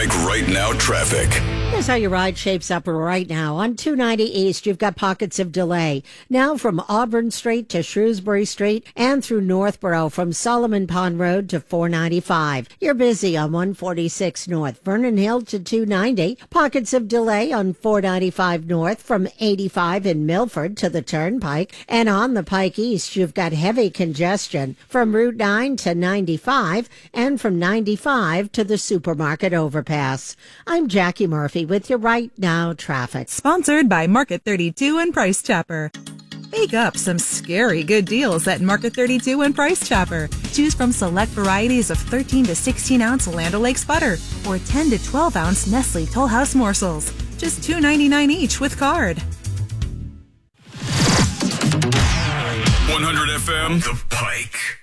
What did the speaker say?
Right now, traffic. Here's how your ride shapes up right now. On 290 East, you've got pockets of delay. Now from Auburn Street to Shrewsbury Street and through Northborough from Solomon Pond Road to 495. You're busy on 146 North, Vernon Hill to 290. Pockets of delay on 495 North from 85 in Milford to the Turnpike. And on the Pike East, you've got heavy congestion from Route 9 to 95 and from 95 to the supermarket overpass. I'm Jackie Murphy with your Right Now traffic. Sponsored by Market 32 and Price Chopper. Bake up some scary good deals at Market 32 and Price Chopper. Choose from select varieties of 13 to 16 ounce Land O'Lakes butter or 10 to 12 ounce Nestle Toll House morsels. Just $2.99 each with card. 100 FM, The Pike.